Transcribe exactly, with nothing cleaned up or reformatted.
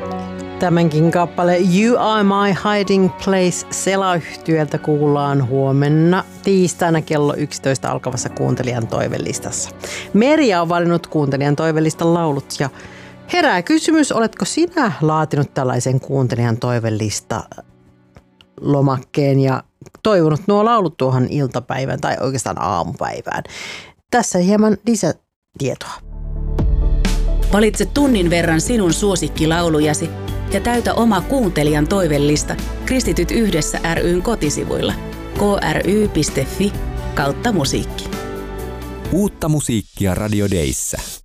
Tämänkin kappale You Are My Hiding Place Sela-yhtyöltä kuullaan huomenna tiistaina kello yksitoista alkavassa kuuntelijan toivelistassa. Merja on valinnut kuuntelijan toivelistan laulut ja herää kysymys, oletko sinä laatinut tällaisen kuuntelijan toivelista lomakkeen ja toivonut nuo laulut tuohon iltapäivään tai oikeastaan aamupäivään. Tässä hieman lisätietoa. Valitse tunnin verran sinun suosikkilaulujasi ja täytä oma kuuntelijan toivellista Kristityt yhdessä ry:n kotisivuilla kry piste fi kautta musiikki. Uutta musiikkia Radio Dayssä.